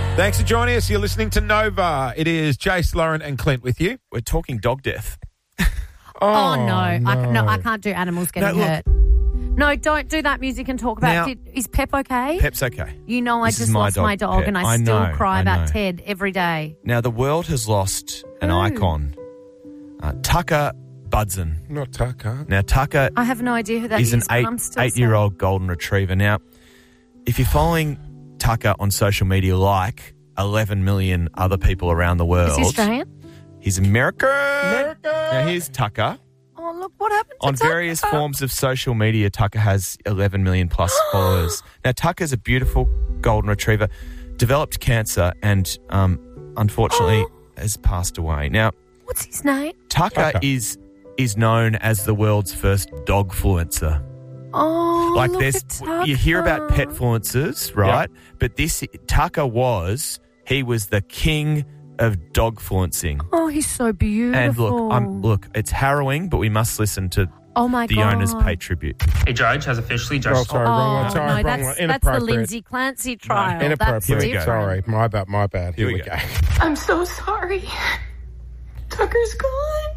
Thanks for joining us. You're listening to Nova. It is Jace, Lauren and Clint with you. We're talking dog death. Oh, no. I can't do animals getting hurt. No, don't do that music and talk about Now- it. Is Pep okay? Pep's okay. You know, I This is just my lost dog, my dog Pep. and I I still know, cry I about know. Ted every day. Now, the world has lost an Who? icon, Tucker Budson. Not Tucker. Now, Tucker I have no idea who that is is. an but I'm still eight-year-old golden retriever. Now, if you're following Tucker on social media like 11 million other people around the world. Is he Australian? He's American. Now, here's Tucker. Oh, look what happened to On Tucker. various forms of social media, Tucker has 11 million plus followers. Now, Tucker's a beautiful golden retriever, developed cancer and unfortunately has passed away. Now, What's his name? Tucker is known as the world's first dogfluencer. Oh, Like look there's at Tucker. you hear about petfluencers, right? But Tucker was the king of dogfluencing. Oh, he's so beautiful. And look, it's harrowing, but we must listen to oh my the God. owners pay tribute. A judge has officially Oh, judged. sorry, wrong one. Sorry, no, wrong that's, one. that's the Inappropriate. Lindsay Clancy trial. Inappropriate. That's Here we go. different. Sorry, my bad. Here we go. I'm so sorry. Tucker's gone.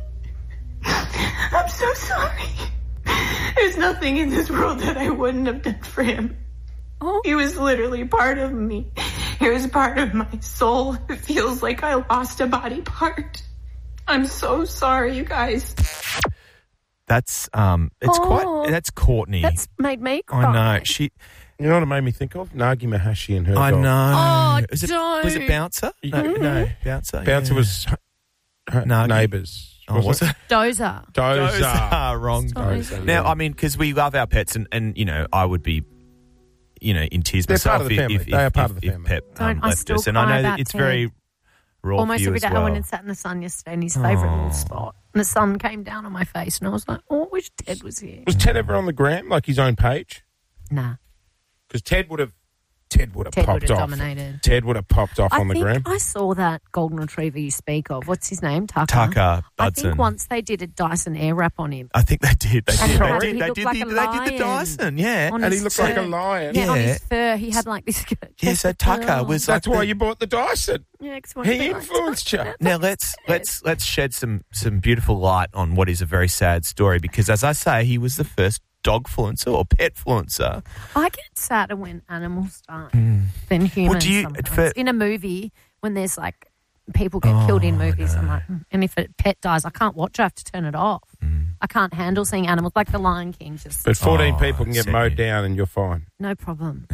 I'm so sorry. There's nothing in this world that I wouldn't have done for him. Oh. He was literally part of me. He was part of my soul. It feels like I lost a body part. I'm so sorry, you guys. That's that's Courtney. That's made me cry. I know. You know what it made me think of? Nagi Mahashi and her I dog. know. Oh, was don't. it Bouncer? No, Bouncer. Bouncer yeah. was her Nagi. neighbours. Oh, was it? Dozer. Dozer. Wrong. Dozer. Now, I mean, because we love our pets, and you know, I would be, you know, in tears They're myself part of the family. if They are part of the if family. Pep Don't- I left still us, and I cry know that about it's Ted. very raw Almost for you every as day well. I went and sat in the sun yesterday in his favourite little spot. And the sun came down on my face and I was like, oh, I wish Ted was here. Was Ted ever on the gram, like his own page? Nah. Because Ted would have Ted popped would have off. dominated. Ted would have popped off on the gram. I saw that golden retriever you speak of. What's his name? Tucker. Tucker I Budson. think once they did a Dyson Airwrap on him. I think they did. They And did. apparently They he did. looked They like did. a They did the lion Dyson. Yeah. on And he his looked fur. like a lion. Yeah, on Yeah. his fur. He had like this. Yeah. So Tucker was like That's why you bought the Dyson. Yeah, 'cause He he influenced you. Now let's shed some beautiful light on what is a very sad story, because as I say, he was the first dogfluencer or petfluencer. I get sadder when animals die than humans. do you- sometimes. In a movie, when there's like people get killed in movies, I'm like, and if a pet dies, I can't watch. I have to turn it off. I can't handle seeing animals like the Lion King. Just But 14 Oh, people can get see. mowed down and you're fine. no problem.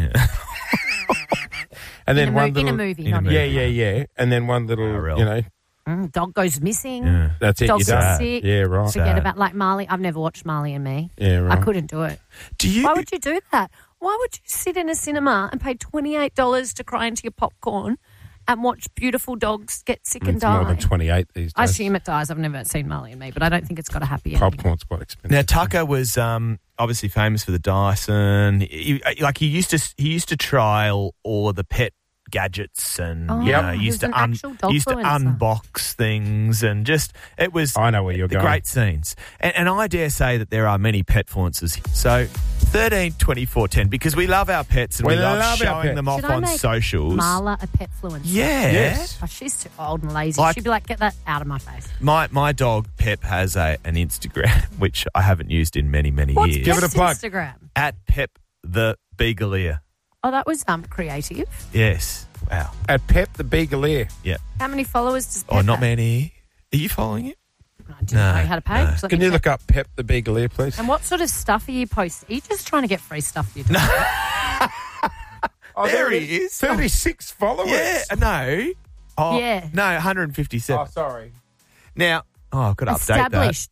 And then in, one in little, a movie, in a not movie. Yeah. And then one little, real. you know, dog goes missing. Yeah. that's it. Dog's You're done. sick. Yeah, right. Forget Sad. about like Marley. I've never watched Marley and Me. Yeah, right. I couldn't do it. Do you? Why would you do that? Why would you sit in a cinema and pay $28 to cry into your popcorn and watch beautiful dogs get sick and It's more die? than 28 these days. I assume it dies. I've never seen Marley and Me, but I don't think it's got a happy ending. Popcorn's quite expensive. Now Tucker was obviously famous for the Dyson. He used to trial all of the pet gadgets, and Oh, you know, he he used was to an actual dog used to influencer. unbox things, and just it was. I know where you're the going. Great scenes, and I dare say that there are many petfluencers. So 13, 24, 10, because we love our pets and we love our showing pets. them off Should I on make socials. Marla a petfluencer? Yeah. Yes. Oh, she's too old and lazy. Like- She'd be like, get that out of my face. My dog Pep has an Instagram which I haven't used in many What's years. Give it a Pep's plug. Instagram? At Pep the Beagleier. Oh, that was creative. Yes. Wow. At Pep the Beagleier. Yeah. How many followers does Pep Oh, not have? many. Are you following it? I didn't know how to pay. no. Just looking Can you at look up Pep the Beagleier, please? And what sort of stuff are you posting? Are you just trying to get free stuff? You No. Oh, There he is. 36 followers. Yeah. No. Oh, Yeah. No, 157. Oh, sorry. Now, I've got to update that. Established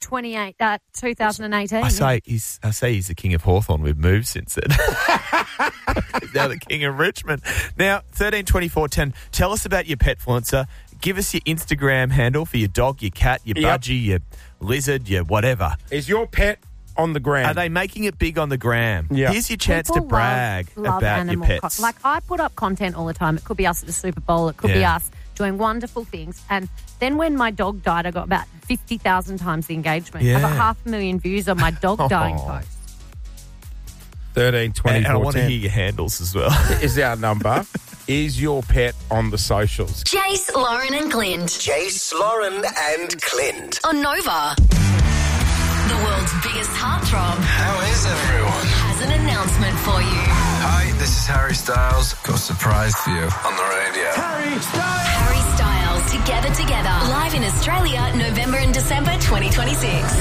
2018. I say he's the king of Hawthorn. We've moved since then. He's now the king of Richmond. Now, 13, 24, 10. Tell us about your petfluencer. Give us your Instagram handle for your dog, your cat, your Yep. budgie, your lizard, your whatever. Is your pet on the gram? Are they making it big on the gram? Yeah. Here's your chance People to brag love about your animal pets. Like, I put up content all the time. It could be us at the Super Bowl. It could be Yeah. us doing wonderful things. And then when my dog died, I got about 50,000 times the engagement. I Yeah. got 500,000 views on my dog dying post. 13, 24, and I want to 10 hear your handles as well. is our number. is your pet on the socials? Jace, Lauren and Clint. Jace, Lauren and Clint. On Nova. The world's biggest heartthrob How is everyone? has an announcement for you. Hi, this is Harry Styles. Got a surprise for you on the radio. Harry Styles, Together, live in Australia, November and December 2026.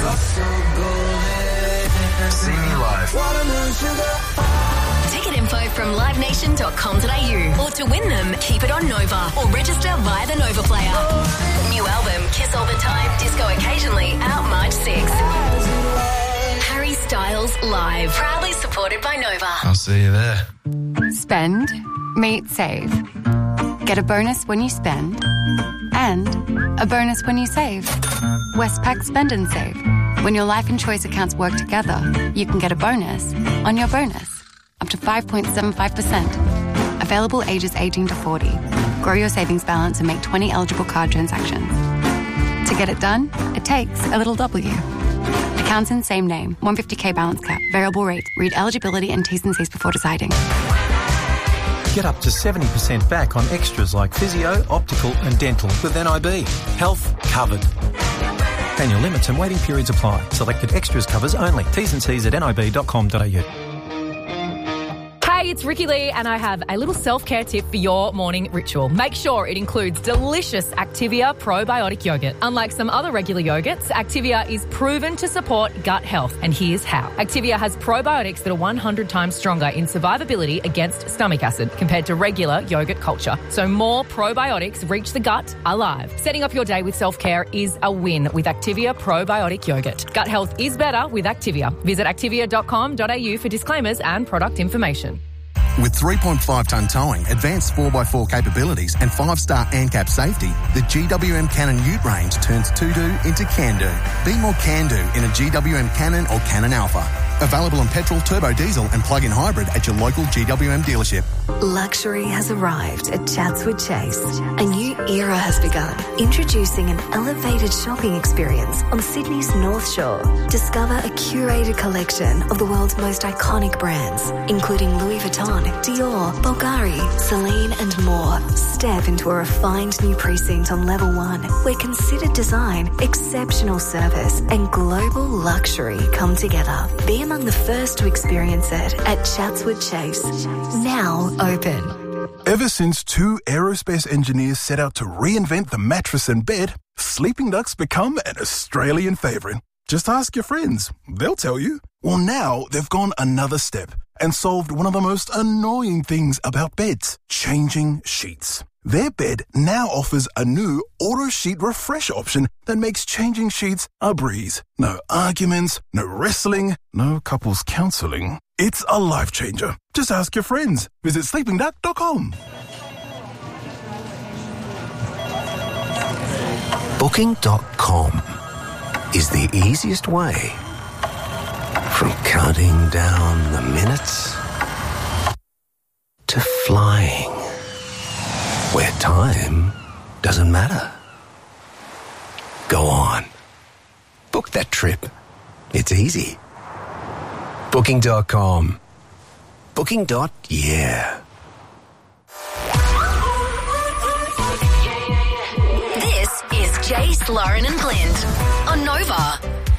See me live. Ticket info from livenation.com.au. Or to win them, keep it on Nova or register via the Nova player. New album, Kiss All the Time, Disco Occasionally, out March 6th. Harry Styles Live. Proudly supported by Nova. I'll see you there. Spend, meet, save. Get a bonus when you spend and a bonus when you save. Westpac Spend and Save. When your life and choice accounts work together, you can get a bonus on your bonus. Up to 5.75%. Available ages 18 to 40. Grow your savings balance and make 20 eligible card transactions. To get it done, it takes a little W. Accounts in same name. 150k balance cap. Variable rate. Read eligibility and T's and C's before deciding. Get up to 70% back on extras like physio, optical and dental with NIB. Health covered. Annual limits and waiting periods apply. Selected extras covers only. T's and C's at nib.com.au. Hey, it's Ricky Lee and I have a little self-care tip for your morning ritual. Make sure it includes delicious Activia probiotic yogurt. Unlike some other regular yogurts, Activia is proven to support gut health, and here's how. Activia has probiotics that are 100 times stronger in survivability against stomach acid compared to regular yogurt culture. So more probiotics reach the gut alive. Setting up your day with self-care is a win with Activia probiotic yogurt. Gut health is better with Activia. Visit activia.com.au for disclaimers and product information. With 3.5-tonne towing, advanced 4x4 capabilities and 5-star ANCAP safety, the GWM Cannon Ute range turns to-do into can-do. Be more can-do in a GWM Cannon or Cannon Alpha. Available on petrol, turbo diesel and plug-in hybrid at your local GWM dealership. Luxury has arrived at Chatswood Chase. A new era has begun, introducing an elevated shopping experience on Sydney's North Shore. Discover a curated collection of the world's most iconic brands, including Louis Vuitton, Dior, Bulgari, Celine and more. Step into a refined new precinct on level 1, where considered design, exceptional service and global luxury come together. Be among the first to experience it at Chatswood Chase. Now open. Ever since 2 aerospace engineers set out to reinvent the mattress and bed, Sleeping Duck's become an Australian favourite. Just ask your friends. They'll tell you. Well, now they've gone another step and solved one of the most annoying things about beds, changing sheets. Their bed now offers a new auto sheet refresh option that makes changing sheets a breeze. No arguments, no wrestling, no couples counselling. It's a life changer. Just ask your friends. Visit sleepingduck.com. Booking.com is the easiest way from counting down the minutes to flying, where time doesn't matter. Go on. Book that trip. It's easy. Booking.com. Booking.yeah. This is Jace, Lauren and Clint on Nova.